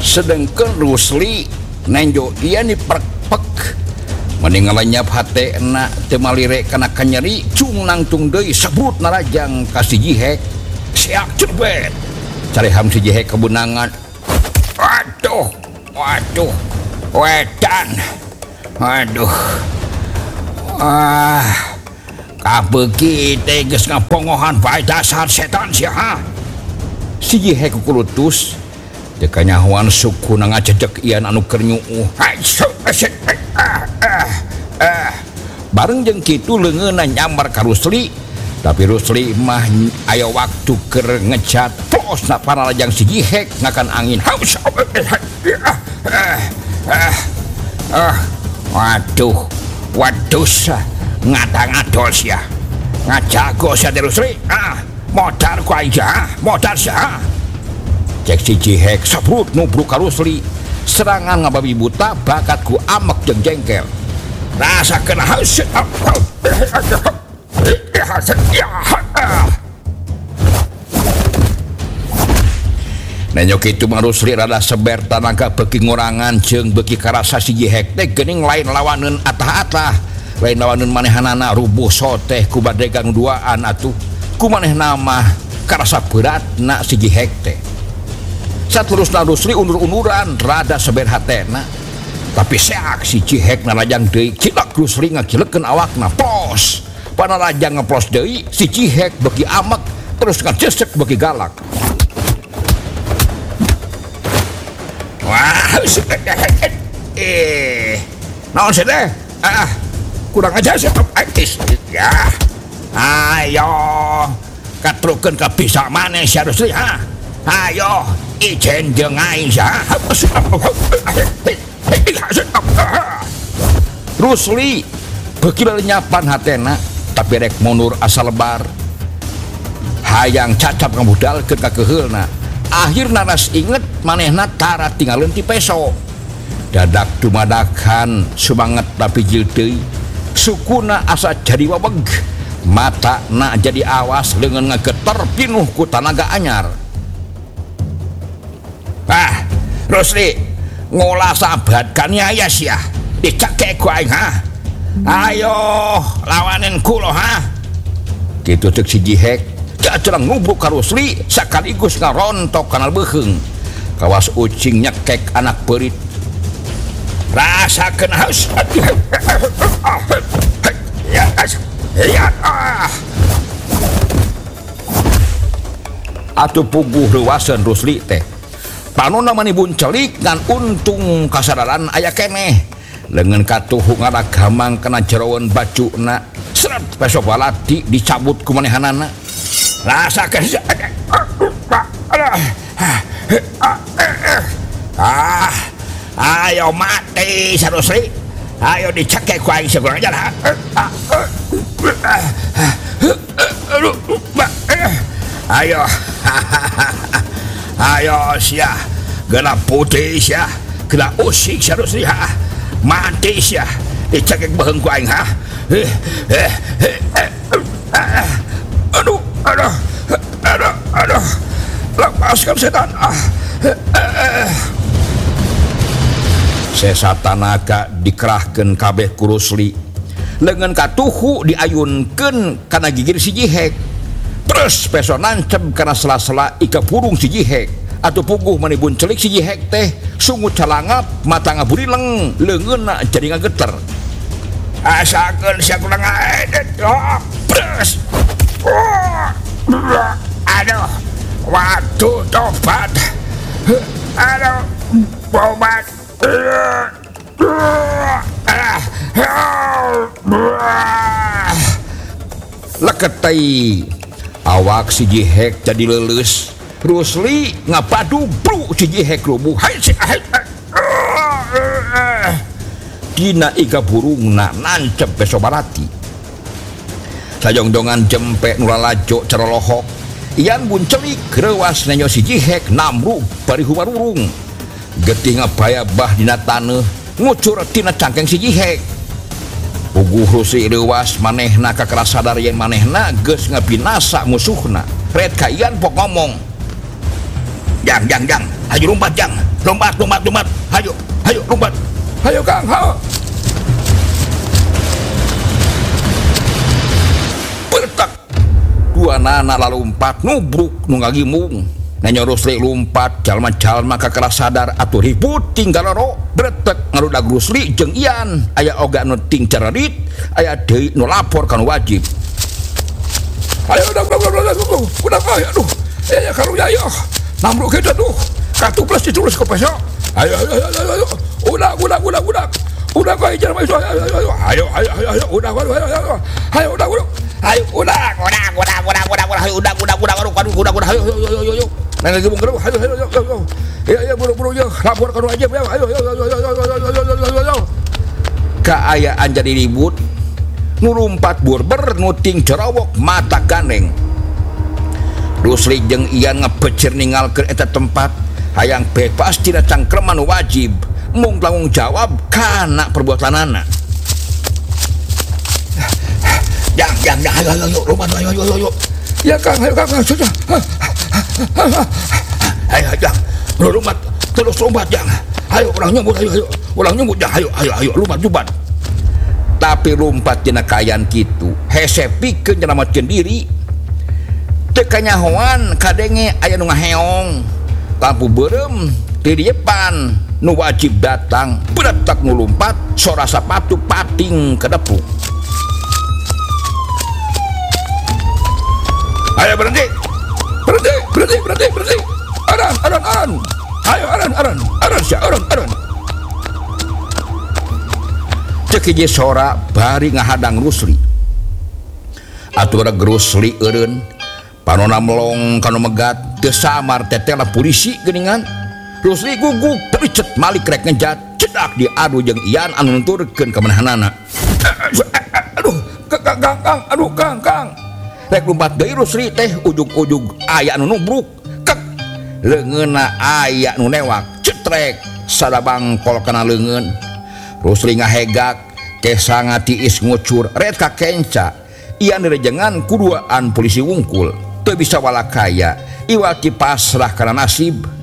sedangkan Rusli nenjo iya ni pek meninggalnya hate enak temalire kana kanyeri cung nangtung deui sebut narajang kasih jihek siak cepet cari ham si jihek kebenangan waduh wedan aduh kabeuki teh geus ngapongohan bae dasar setan sia ha si jihek kulutus teu kanyahoan suku na ngacedek ian anu keur nyuuh bareng jeung kitu leungeunna nyambar ka Rusli tapi Rusli mah aya waktu keur ngecat posna panalajang si jihek ngakan angin haus waduh ngadang-adol sia ngajago sia Rusli modal ku aja modal sia cek si jihek sabrut nubruk ka Rusli serangan ngababi buta bakat ku amek jeung jengkel rasakeun haus Nanya kitu mah Rusli rada seber tanaga beuki ngurangan jeung beuki karasa si jihek teh geuning lain lawaneun atah-atah lain lawaneun manehanana rubuh soteh ku badegang duaan atuh ku manehna mah karasa beratna si jihek teh saterusna Rusli undur-unduran rada seber hatena tapi seak si jihek narajang deui cilak Rusli ngakilekeun awakna pos panarajang ngeplos deui si jihek beuki amek terus ngacesek beuki galak wah naon sih teh kurang aja sih aktif ya ayo katrukeun ka bisa maneh sia Rusli ha ayo ijen jeung aing sia Rusli beuki leunyapan hatena tapi rek mundur asal lebar hayang cacap ngabudalkeun ka keheulna akhirna ras inget manehna tara tinggalin ti peso dadak dumadakan semangat tapi jil deui sukuna asa jadi wabeg mata na jadi awas leungeun ngageter pinuh ku tanaga anyar Rusli ngolah sabat kan ya sia dicekek ku aing ha ayo lawanin kulo ha kitu ceuk si jihek cacerang nubruk ka Rusli sakaligus ngarontok kana beuheung kawas ucing nyekek anak beurit rasakeun haus atuh puguh reuwaseun Rusli teh panonna mani buncelik ngan untung kasadaran aya keneh leungeun katuhu ngaragamang kana jeroeun bajuna seret peso balati dicabut ku manehanana rasakeun ayo mati si Rusli ayo dicekek ku aing sakurang ajar ayo ayo sia geuna putih sia geuna usik sia Rusli mati sia dicekek beuheung ku aing aduh lepaskan setan sesatanaga dikerahkeun kabeh ku Rusli leungeun katuhu diayunkeun kana gigir si jihek terus peso nancep kana sela-sela ika burung si jihek atuh puguh mani buncelik si jihek teh sungut calangap mata ngaburileng leungeunna jadi ngageter asakeun sia kurang aedet terus aduh waktu tobat aduh tobat leketei awak si jihek jadi leuleus Rusli ngapadu blu si jihek rubuh dina iga burungna nancep peso barati sajongjongan jempe nulalajo cerolohok ian buncelik reuwas nenyo si jihek namruk bari humarurung getih ngapayabah dina taneuh ngucur tina cangkeng si jihek puguh Rusli reuwas manehna kakara sadar yen manehna geus ngabinasa musuhna red ka ian pok ngomong Jang. Hayu lompat jang. Lompat. Hayu lompat. Hayu Kang. Ha. Bertak. Dua nana lompat nubruk nu ngagimung. Nanya Rusli lompat jalma-jalma kakara sadar atuh ribut tinggal ro bretek ngarudag Rusli jeung Ian aya oga nu ting carerit aya deui nu lapor kana wajib. Ayo udah aduh ya kalau ya nambruk kita tuh kartu plus ditulis ke peso. Ayo udah kau ijar ayo Nang lagi bung ayo. Ya buru-buru ya lapor ka wajib ya. Ayo. Kaayaan jadi ribut. Nu lumpat burber nu ting cerowok mata ganeng. Rusli jeung Ian ngepecir ninggalkeun eta tempat. Hayang bebas tina cangkreman wajib. Mung tanggung jawab kana perbuatanana. Jang ayo rumah ayo. Ya Kang sudah. Ayo Jang, lompat terus lompat Jang. Ayo ulang nyebut Jang. Ayo lompat jubat. Tapi lompat tina kayan kitu, hese pikeun nyelamatkeun diri. Teu kanyahoan kadenge aya nu ngaheong. Lampu beureum di depan nu wajib datang, beretak nu lompat, sora sapatu pating kedepuk. Ayo berhenti. Aran. Ayo aran. Cek hiji sora bari ngahadang Rusli. Atur Rusli eureun panonna melong kana megat teu samar tetela polisi geuningan. Rusli guguk tapi cet malik rek ngejat cedak diadu jeung Ian anu nuturkeun kamanahanana. Aduh Kang. Rek lompat deui Rusli teh ujug-ujug aya anu nubruk kek leungeunna aya nu newak cetrek sadabangkol kana leungeun. Rusli ngahegak kesa ngatiis ngucur red ka kenca. Ian direjengan kuduaan polisi wungkul teu bisa walakaya iwaki pasrah kana nasib.